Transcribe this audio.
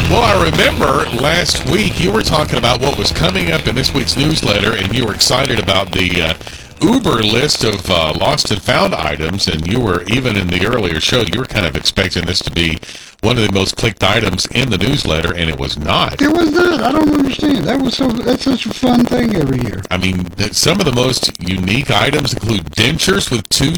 Well, I remember last week you were talking about what was coming up in this week's newsletter, and you were excited about the Uber list of lost and found items, and you were, even in the earlier show, you were kind of expecting this to be one of the most clicked items in the newsletter, and it was not. It was not. I don't understand. That's such a fun thing every year. I mean, some of the most unique items include dentures with 2